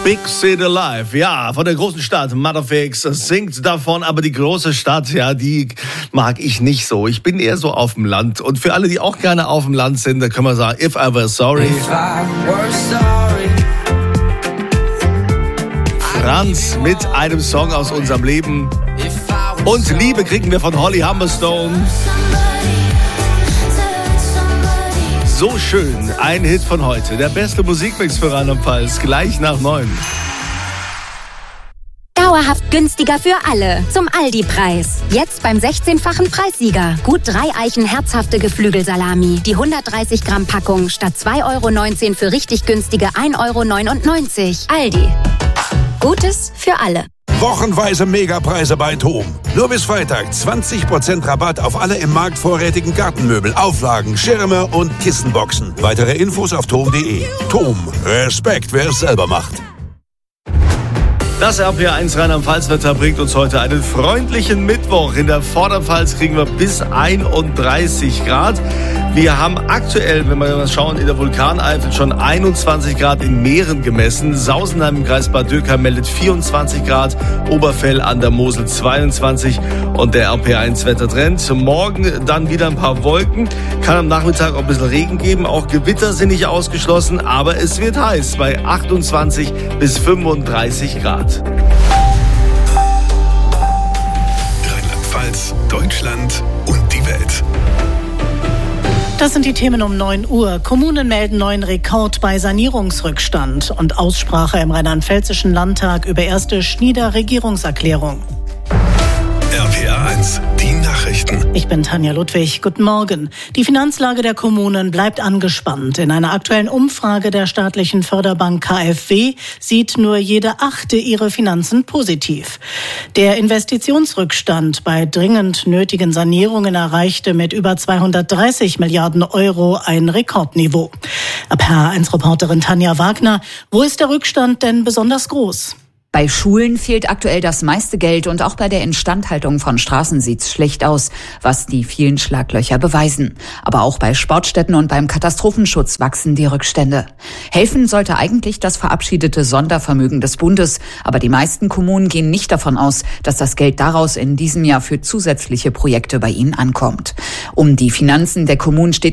Big City Life, ja, von der großen Stadt. Motherfix singt davon, aber die große Stadt, ja, die mag ich nicht so. Ich bin eher so auf dem Land. Und für alle, die auch gerne auf dem Land sind, da können wir sagen, If I Were Sorry. Franz mit einem Song aus unserem Leben. Und Liebe kriegen wir von Holly Humberstone. So schön, ein Hit von heute. Der beste Musikmix für Rheinland-Pfalz, gleich nach 9. Dauerhaft günstiger für alle. Zum Aldi-Preis. Jetzt beim 16-fachen Preissieger. Gut 3 Eichen herzhafte Geflügelsalami. Die 130 Gramm Packung statt 2,19 € für richtig günstige 1,99 €. Aldi. Gutes für alle. Wochenweise Megapreise bei TOM. Nur bis Freitag 20% Rabatt auf alle im Markt vorrätigen Gartenmöbel, Auflagen, Schirme und Kissenboxen. Weitere Infos auf tom.de. TOM. Respekt, wer es selber macht. Das RPR1 Rheinland-Pfalz-Wetter bringt uns heute einen freundlichen Mittwoch. In der Vorderpfalz kriegen wir bis 31 Grad. Wir haben aktuell, wenn wir mal schauen, in der Vulkaneifel schon 21 Grad in Mähren gemessen. Sausenheim im Kreis Bad Dürkheim meldet 24 Grad, Oberfell an der Mosel 22 und der RPR1-Wettertrend. Morgen dann wieder ein paar Wolken, kann am Nachmittag auch ein bisschen Regen geben. Auch Gewitter sind nicht ausgeschlossen, aber es wird heiß bei 28 bis 35 Grad. Rheinland-Pfalz, Deutschland und die Welt. Das sind die Themen um 9 Uhr. Kommunen melden neuen Rekord bei Sanierungsrückstand und Aussprache im Rheinland-Pfälzischen Landtag über erste Schnieder Regierungserklärung. RPR1, die Nachrichten. Ich bin Tanja Ludwig. Guten Morgen. Die Finanzlage der Kommunen bleibt angespannt. In einer aktuellen Umfrage der staatlichen Förderbank KfW sieht nur jede 8. ihre Finanzen positiv. Der Investitionsrückstand bei dringend nötigen Sanierungen erreichte mit über 230 Milliarden € ein Rekordniveau. RPR1-Reporterin Tanja Wagner, wo ist der Rückstand denn besonders groß? Bei Schulen fehlt aktuell das meiste Geld und auch bei der Instandhaltung von Straßen sieht's schlecht aus, was die vielen Schlaglöcher beweisen. Aber auch bei Sportstätten und beim Katastrophenschutz wachsen die Rückstände. Helfen sollte eigentlich das verabschiedete Sondervermögen des Bundes, aber die meisten Kommunen gehen nicht davon aus, dass das Geld daraus in diesem Jahr für zusätzliche Projekte bei ihnen ankommt. Um die Finanzen der Kommunen steht